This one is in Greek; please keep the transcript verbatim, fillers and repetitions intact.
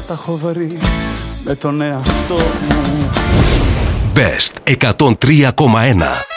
τα έχω βρει με τον εαυτό μου. Best εκατόν τρία κόμμα ένα.